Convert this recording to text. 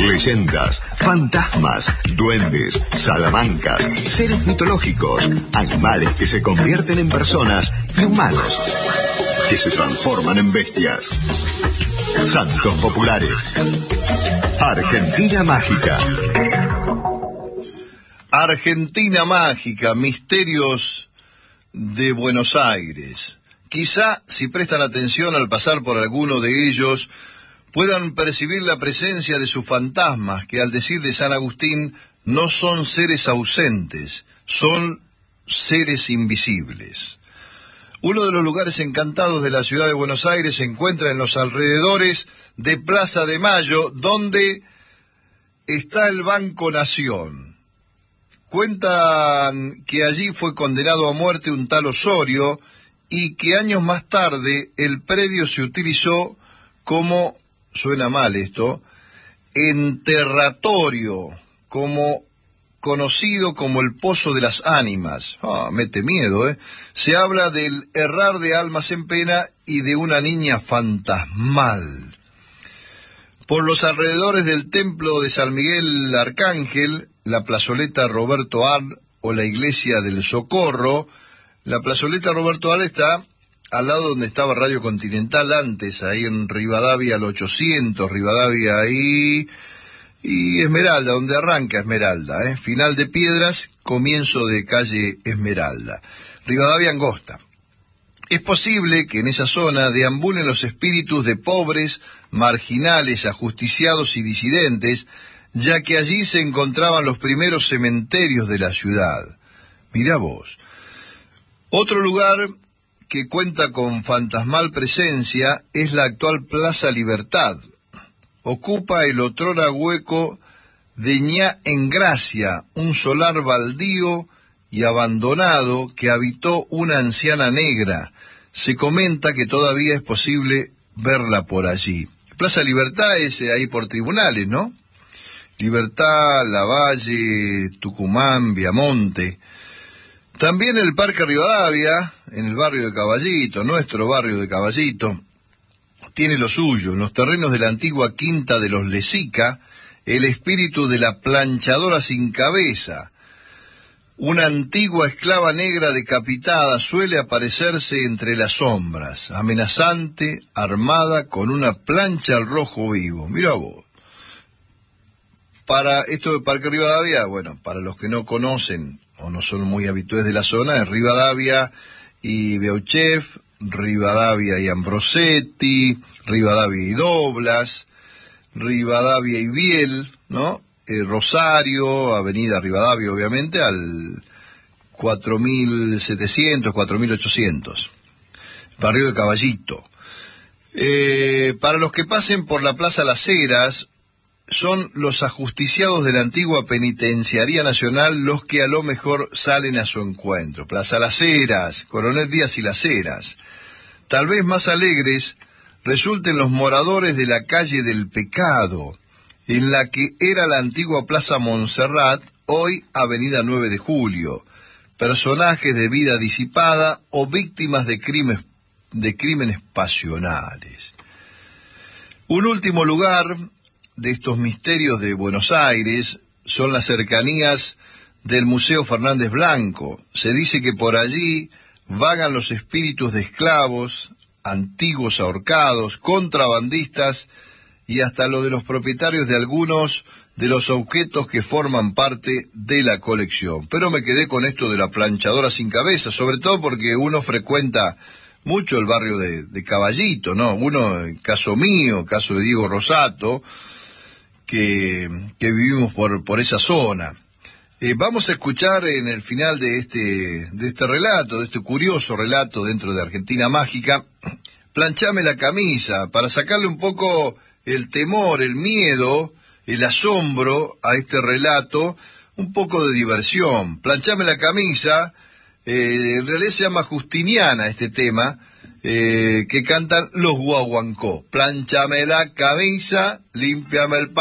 Leyendas, fantasmas, duendes, salamancas, seres mitológicos, animales que se convierten en personas y humanos que se transforman en bestias. Santos populares. Argentina mágica. Argentina mágica, misterios de Buenos Aires. Quizá, si prestan atención al pasar por alguno de ellos, puedan percibir la presencia de sus fantasmas, que al decir de San Agustín, no son seres ausentes, son seres invisibles. Uno de los lugares encantados de la ciudad de Buenos Aires se encuentra en los alrededores de Plaza de Mayo, donde está el Banco Nación. Cuentan que allí fue condenado a muerte un tal Osorio y que años más tarde el predio se utilizó como, suena mal esto, enterratorio, como conocido como el Pozo de las Ánimas. Mete miedo, ¿eh? Se habla del errar de almas en pena y de una niña fantasmal. Por los alrededores del templo de San Miguel Arcángel, la plazoleta Roberto Ar o la iglesia del Socorro. La plazoleta Roberto Ar está al lado donde estaba Radio Continental antes, ahí en Rivadavia al 800, Rivadavia ahí, y Esmeralda, donde arranca Esmeralda, final de Piedras, comienzo de calle Esmeralda. Rivadavia angosta. Es posible que en esa zona deambulen los espíritus de pobres, marginales, ajusticiados y disidentes, ya que allí se encontraban los primeros cementerios de la ciudad. Mirá vos. Otro lugar que cuenta con fantasmal presencia es la actual Plaza Libertad. Ocupa el otrora hueco de Ñá en Gracia, un solar baldío y abandonado que habitó una anciana negra. Se comenta que todavía es posible verla por allí. Plaza Libertad es ahí por Tribunales, ¿no? Libertad, Lavalle, Tucumán, Viamonte. También el Parque Rivadavia, en el barrio de Caballito, nuestro barrio de Caballito, tiene lo suyo. En los terrenos de la antigua quinta de los Lezica, el espíritu de la planchadora sin cabeza, una antigua esclava negra decapitada, suele aparecerse entre las sombras, amenazante, armada con una plancha al rojo vivo. Mirá vos. Para esto de Parque Rivadavia, bueno, para los que no conocen o no son muy habitués de la zona, es Rivadavia y Beauchef, Rivadavia y Ambrosetti, Rivadavia y Doblas, Rivadavia y Biel, ¿no? Rosario, Avenida Rivadavia, obviamente, al 4700, 4800, barrio de Caballito. Para los que pasen por la Plaza Las Heras, son los ajusticiados de la antigua Penitenciaría Nacional los que a lo mejor salen a su encuentro. Plaza Las Heras, Coronel Díaz y Las Heras. Tal vez más alegres resulten los moradores de la calle del Pecado, en la que era la antigua Plaza Montserrat, hoy Avenida 9 de Julio. Personajes de vida disipada o víctimas de crímenes pasionales. Un último lugar de estos misterios de Buenos Aires son las cercanías del Museo Fernández Blanco. Se dice que por allí vagan los espíritus de esclavos, antiguos ahorcados, contrabandistas y hasta lo de los propietarios de algunos de los objetos que forman parte de la colección. Pero me quedé con esto de la planchadora sin cabeza, sobre todo porque uno frecuenta mucho el barrio de Caballito, ¿no? Uno, caso mío, caso de Diego Rosato, que vivimos por esa zona. Vamos a escuchar en el final de este relato, de este curioso relato dentro de Argentina Mágica, Planchame la camisa, para sacarle un poco el temor, el miedo, el asombro a este relato, un poco de diversión. Planchame la camisa, en realidad se llama Justiniana este tema, que cantan los Guaguancó. Planchame la camisa, límpiame el